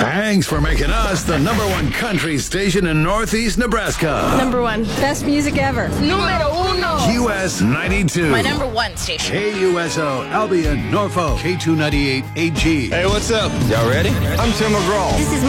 Thanks for making us the #1 country station in Northeast Nebraska. #1. Best music ever. Número 1. US 92. My #1 station. KUSO, Albion, Norfolk. K298 AG. Hey, what's up? Y'all ready? I'm Tim McGraw. This is